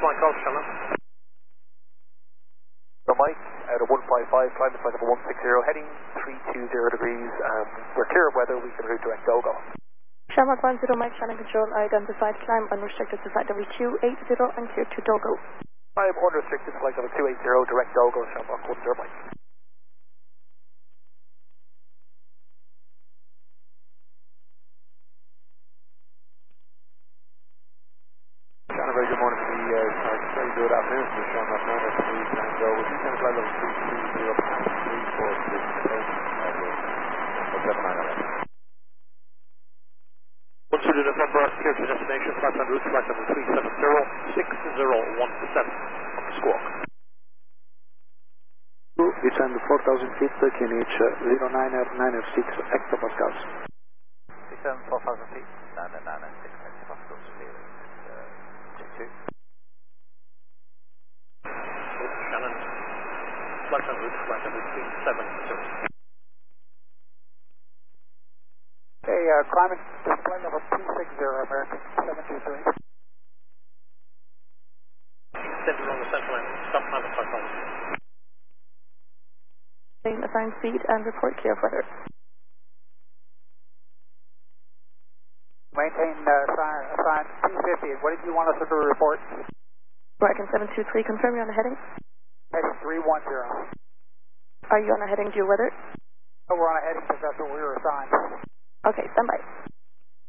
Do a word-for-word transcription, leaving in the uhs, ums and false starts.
flying Golf Shannon. So Mike, out of one five five, climate flight number one six zero, heading three two zero degrees, um, we're clear of weather, we can route direct Dogo. Shamrock one zero, Mike Shannon Control, identified climb unrestricted to flight W two eight zero and clear to Dogo. I'm unrestricted, flight number two eight zero, direct Dogo, Shamrock one zero, Mike. Shannon, very good morning to the, uh, very good afternoon to the Shamrock one zero three Tango. Would you send flight level three two zero past three four six seven nine eleven? one two to November, clear to destination, flight on route, flight number three seven zero six zero one seven on the squawk. Descend four thousand feet, Q N H zero nine R nine F six hectopascals. Descend four thousand feet, nine R nine F six hectopascals, clear, uh, G two. Shannon, flight on route, flight number three seven zero. Okay, uh, climbing to flight level two six zero, American seven two three. Center on the central line, stop climb at five thousand. Assigned speed and report clear of weather. Maintain uh, sign, sign two fifty. What did you want us to report? American seven two three, confirm you're on a heading. Heading three one zero. Are you on a heading due weather? Oh, we're on a heading because that's what we were assigned. Okay, stand by.